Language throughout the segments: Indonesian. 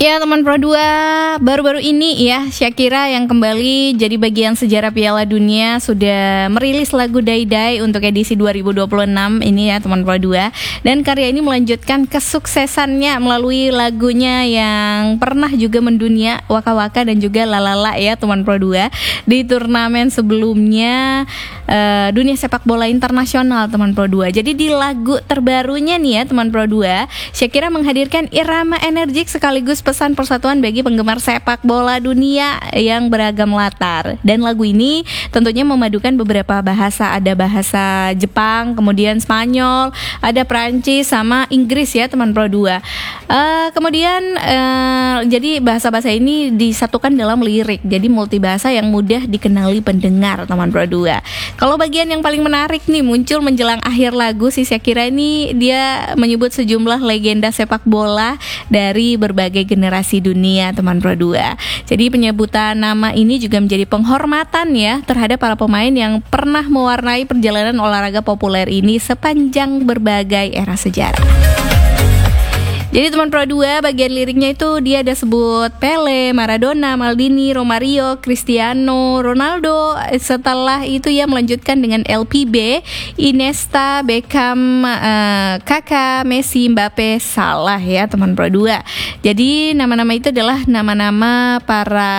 Ya teman Pro 2, baru-baru ini ya Shakira yang kembali jadi bagian sejarah Piala Dunia sudah merilis lagu Die Die untuk edisi 2026 ini ya teman Pro 2. Dan karya ini melanjutkan kesuksesannya melalui lagunya yang pernah juga mendunia Waka Waka dan juga Lalala ya teman Pro 2 di turnamen sebelumnya dunia sepak bola internasional teman Pro 2. Jadi di lagu terbarunya nih ya teman Pro 2, Shakira menghadirkan irama energik sekaligus pesan persatuan bagi penggemar sepak bola dunia yang beragam latar. Dan lagu ini tentunya memadukan beberapa bahasa, ada bahasa Jepang, kemudian Spanyol, ada Prancis sama Inggris ya teman Pro 2. Kemudian jadi bahasa-bahasa ini disatukan dalam lirik, jadi multibahasa yang mudah dikenali pendengar teman Pro 2. Kalau bagian yang paling menarik nih muncul menjelang akhir lagu, si Shakira ini dia menyebut sejumlah legenda sepak bola dari berbagai generasi dunia teman Pro 2. Jadi penyebutan nama ini juga menjadi penghormatan ya terhadap para pemain yang pernah mewarnai perjalanan olahraga populer ini sepanjang berbagai era sejarah. Jadi teman Pro 2 bagian liriknya itu dia ada sebut Pele, Maradona, Maldini, Romario, Cristiano, Ronaldo. Setelah itu ia melanjutkan dengan LPB, Iniesta, Beckham, Kakak, Messi, Mbappe, Salah ya teman Pro 2. Jadi nama-nama itu adalah nama-nama para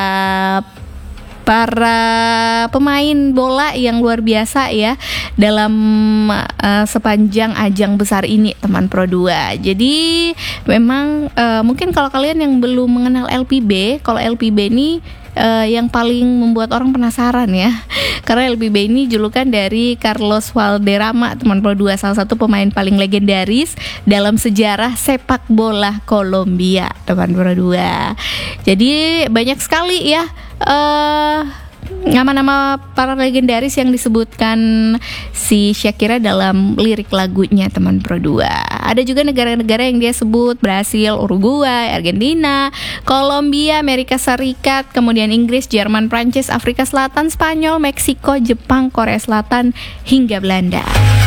pemain bola yang luar biasa ya dalam sepanjang ajang besar ini teman Pro 2. Jadi memang mungkin kalau kalian yang belum mengenal LPB, kalau LPB ini yang paling membuat orang penasaran ya, karena LPB ini julukan dari Carlos Valderrama teman Pro 2, salah satu pemain paling legendaris dalam sejarah sepak bola Kolombia teman Pro 2. Jadi banyak sekali ya nama-nama para legendaris yang disebutkan si Shakira dalam lirik lagunya teman Pro 2. Ada juga negara-negara yang dia sebut, Brasil, Uruguay, Argentina, Kolombia, Amerika Serikat, kemudian Inggris, Jerman, Prancis, Afrika Selatan, Spanyol, Meksiko, Jepang, Korea Selatan hingga Belanda.